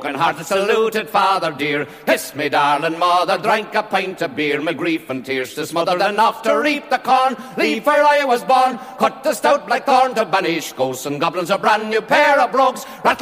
When hearted saluted father dear, kiss me darling mother, drank a pint of beer, my grief and tears to smother, then off to reap the corn, leave where I was born, cut the stout black thorn to banish ghosts and goblins, a brand new pair of brogues, rattle